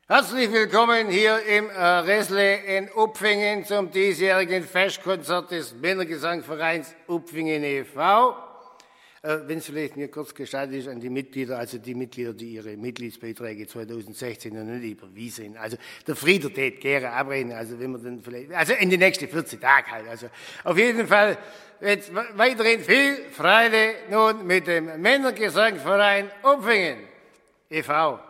Herzlich willkommen hier im Ressle in Upfingen zum diesjährigen Festkonzert des Männergesangvereins Upfingen e.V. Wenn es vielleicht mir kurz gestattet ist an die Mitglieder, also die Mitglieder, die ihre Mitgliedsbeiträge 2016 noch nicht überwiesen. Also der Frieder tät gerne abrechnen, also wenn wir dann vielleicht, also in die nächsten 14 Tage halt. Also auf jeden Fall jetzt weiterhin viel Freude nun mit dem Männergesangverein Upfingen e.V.